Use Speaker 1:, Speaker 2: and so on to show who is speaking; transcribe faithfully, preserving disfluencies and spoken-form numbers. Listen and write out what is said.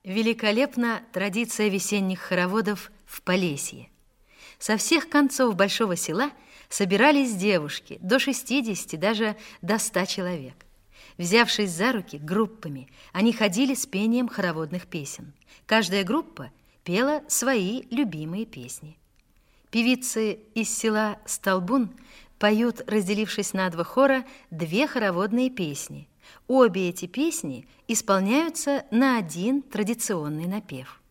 Speaker 1: Великолепна традиция весенних хороводов в Полесье. Со всех концов большого села собирались девушки, до шестидесяти, даже до ста человек. Взявшись за руки группами, они ходили с пением хороводных песен. Каждая группа пела свои любимые песни. Певицы из села Столбун поют, разделившись на два хора, две хороводные песни. Обе эти песни исполняются на один традиционный напев.